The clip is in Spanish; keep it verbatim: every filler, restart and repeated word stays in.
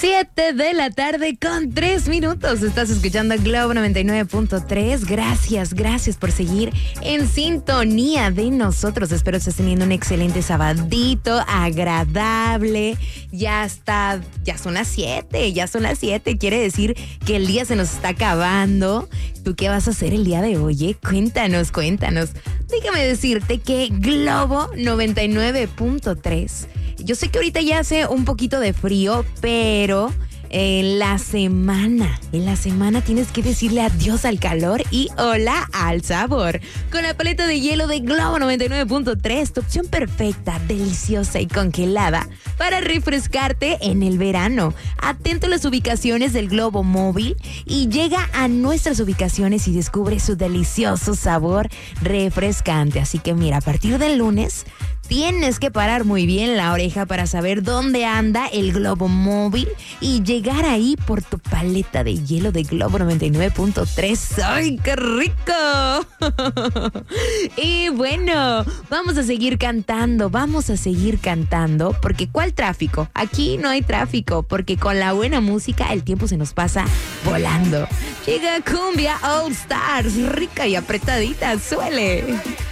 siete de la tarde con tres minutos. Estás escuchando Globo noventa y nueve punto tres. Gracias, gracias por seguir en sintonía de nosotros. Espero estés teniendo un excelente sabadito, agradable. Ya está, ya son las siete, ya son las siete. Quiere decir que el día se nos está acabando. ¿Tú qué vas a hacer el día de hoy? Eh? Cuéntanos, cuéntanos. Déjame decirte que Globo noventa y nueve punto tres. Yo sé que ahorita ya hace un poquito de frío, pero en la semana, en la semana tienes que decirle adiós al calor y hola al sabor. Con la paleta de hielo de Globo noventa y nueve punto tres, tu opción perfecta, deliciosa y congelada para refrescarte en el verano. Atento a las ubicaciones del Globo móvil y llega a nuestras ubicaciones y descubre su delicioso sabor refrescante. Así que mira, a partir del lunes tienes que parar muy bien la oreja para saber dónde anda el Globo móvil y llegar ahí por tu paleta de hielo de Globo noventa y nueve punto tres. ¡Ay, qué rico! Y bueno, vamos a seguir cantando, vamos a seguir cantando, porque ¿cuál tráfico? Aquí no hay tráfico, porque con la buena música el tiempo se nos pasa volando. Llega Cumbia All Stars, rica y apretadita, suele.